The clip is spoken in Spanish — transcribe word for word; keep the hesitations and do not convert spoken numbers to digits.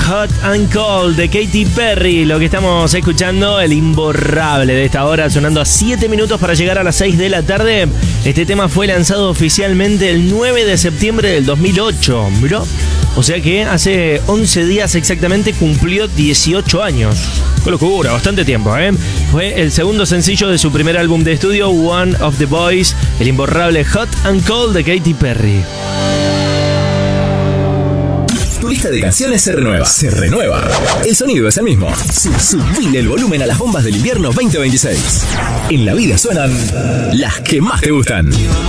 Hot and Cold de Katy Perry, lo que estamos escuchando, el imborrable de esta hora, sonando a siete minutos para llegar a las seis de la tarde. Este tema fue lanzado oficialmente el nueve de septiembre del dos mil ocho, ¿miró? O sea que hace once días exactamente cumplió dieciocho años. Qué locura, bastante tiempo, ¿eh? Fue el segundo sencillo de su primer álbum de estudio, One of the Boys, el imborrable Hot and Cold de Katy Perry. Tu lista de canciones se renueva. Se renueva. El sonido es el mismo. Subile el volumen a las bombas del invierno veinte veintiséis. En la vida suenan las que más te gustan.